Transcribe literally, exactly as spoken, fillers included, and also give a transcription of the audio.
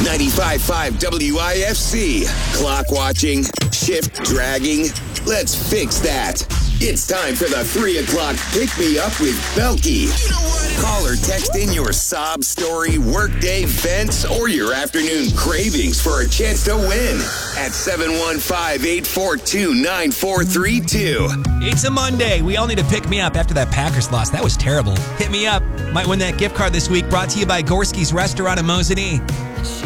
ninety-five point five W I F C. Clock watching, shift dragging. Let's fix that. It's time for the three o'clock Pick Me Up with Belky. You know what? Call or text in your sob story, workday vents, or your afternoon cravings for a chance to win at seven one five, eight four two, nine four three two. It's a Monday. We all need to pick me up after that Packers loss. That was terrible. Hit me up. Might win that gift card this week. Brought to you by Gorski's Restaurant in Mosinee.